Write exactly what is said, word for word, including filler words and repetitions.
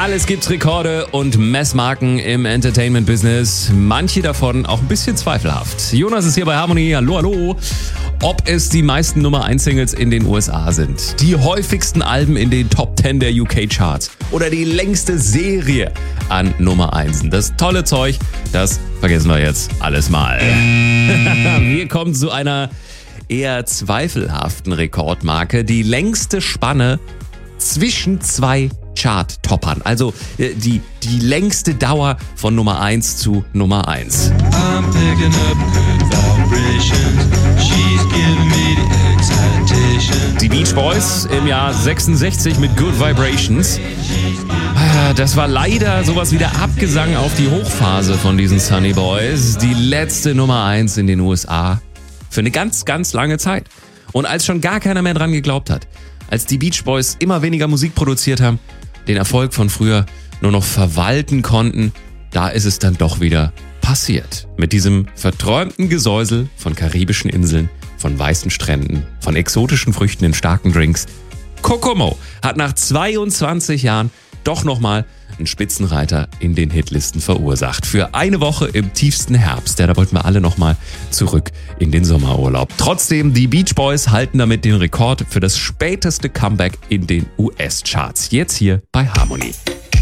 Alles gibt's Rekorde und Messmarken im Entertainment-Business. Manche davon auch ein bisschen zweifelhaft. Jonas ist hier bei Harmony. Hallo, hallo. Ob es die meisten Nummer eins Singles in den U S A sind, die häufigsten Alben in den Top zehn der U K-Charts oder die längste Serie an Nummer eins. Das tolle Zeug, das vergessen wir jetzt alles mal. Wir kommen zu einer eher zweifelhaften Rekordmarke. Die längste Spanne zwischen zwei Chart-Toppern. Also äh, die, die längste Dauer von Nummer eins zu Nummer eins. I'm picking up good vibrations. She's giving me the excitation. Die Beach Boys im Jahr sechsundsechzig mit Good Vibrations. Das war leider sowas wie der Abgesang auf die Hochphase von diesen Sunny Boys. Die letzte Nummer eins in den U S A für eine ganz, ganz lange Zeit. Und als schon gar keiner mehr dran geglaubt hat, als die Beach Boys immer weniger Musik produziert haben, den Erfolg von früher nur noch verwalten konnten, da ist es dann doch wieder passiert. Mit diesem verträumten Gesäusel von karibischen Inseln, von weißen Stränden, von exotischen Früchten in starken Drinks. Kokomo hat nach zweiundzwanzig Jahren doch nochmal einen Spitzenreiter in den Hitlisten verursacht. Für eine Woche im tiefsten Herbst. Ja, da wollten wir alle nochmal zurück in den Sommerurlaub. Trotzdem, die Beach Boys halten damit den Rekord für das späteste Comeback in den U S-Charts. Jetzt hier bei Harmony.